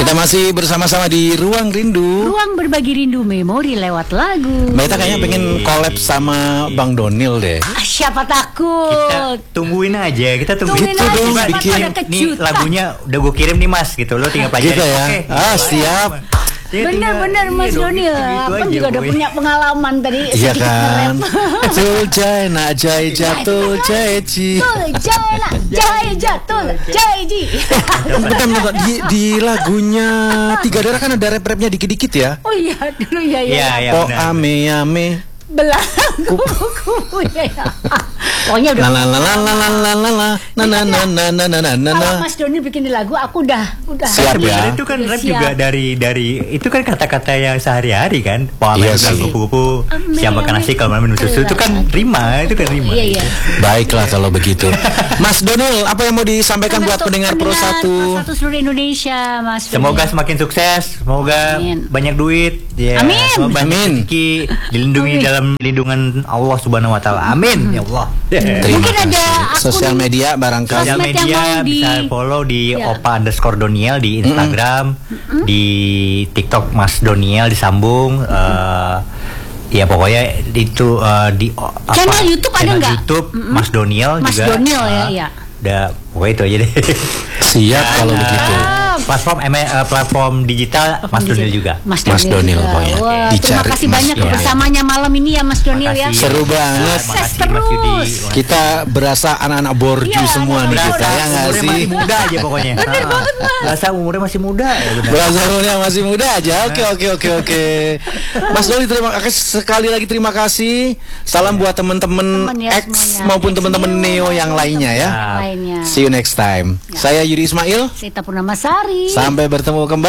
Kita masih bersama-sama di Ruang Rindu. Ruang berbagi rindu memori lewat lagu. Mbak Ita kayaknya pengen collab sama Bang Donil deh. Siapa takut? Kita tungguin aja, kita tungguin Tungguin aja, dong, siapa bikin. tahu ada Nih kejutan. lagunya udah gue kirim nih Mas, gitu lo tinggal pelajari. Gitu ya. Oke. Siap. Bener-bener Mas Donil, Abang juga udah punya pengalaman tadi. Iya sedikit kan. nge-rap. Tuljai nak jai jatuh jai ji. Betul, jana, jai jatul, jai ji. Bentar, di lagunya Tiga Darah kan ada rap-rapnya dikit-dikit ya. Oh iya, dulu ya. Iya, iya. Oh benar. ame ame. Belangku, ya. Pokoknya udah. La la la la la la la la na na na na na na na na. Kalau Mas Doni bikin di lagu, aku udah. Siap ya. Sebenarnya itu kan Udah rap siap. juga dari itu kan kata-kata yang sehari-hari kan. Poamen Iya sih. kupu-kupu, siang makan nasi kalau malam minum susu itu kan rima, itu kan rima. Iya, iya. Baiklah kalau begitu. Mas Donil, apa yang mau disampaikan buat Untuk pendengar Pro 1? Pro 1 seluruh Indonesia, Mas. Semoga Doni. semakin sukses, semoga Amin. banyak duit, ya. Amin. Semoga banyak Amin. rezeki, dilindungi Amin. dalam lindungan Allah Subhanahu Wa Taala. Amin, ya Allah. Terima Mungkin ada kasih. akun Sosial media barangkali. Sosial sosmed yang media mau di- bisa follow di Ya. opa_doniel di Instagram, di TikTok Mas Doniel disambung. Ya pokoknya itu di Channel YouTube ada channel nggak? YouTube Mas Doniel Mas juga. Doniel ya, iya. Udah pokoknya itu aja deh. Siap kalau begitu. Platform digital Mas Doniel juga. Mas Donil pokoknya. Wah, terima Dicari kasih Mas banyak Donil. kebersamaannya malam ini ya Mas Donil ya. Makasih. Seru banget. Makasih, Mas Terus. Yudi. Kita berasa anak-anak borju Iya, semua nih anak-anak kita, ya nggak Umurnya sih? masih muda aja pokoknya. Bener banget, Mas. Berasa umurnya masih muda ya benar. Berasa umurnya masih muda aja. Oke. Mas Doni, terima kasih sekali lagi, terima kasih. Salam buat teman-teman Temen ya X semuanya. maupun X teman-teman Neo yang lainnya ya. Lainnya. See you next time. Saya Yudi Ismail. Sita Purnamasari. Sampai bertemu kembali.